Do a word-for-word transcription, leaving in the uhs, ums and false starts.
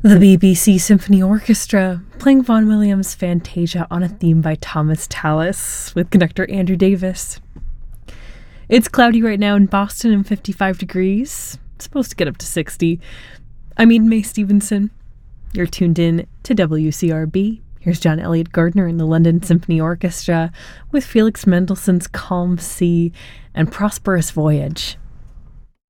The B B C Symphony Orchestra, playing Vaughan Williams' Fantasia on a theme by Thomas Tallis, with conductor Andrew Davis. It's cloudy right now in Boston and fifty-five degrees. It's supposed to get up to sixty. I'm Eden Mae Stevenson. You're tuned in to W C R B. Here's John Elliott Gardner in the London Symphony Orchestra with Felix Mendelssohn's Calm Sea and Prosperous Voyage.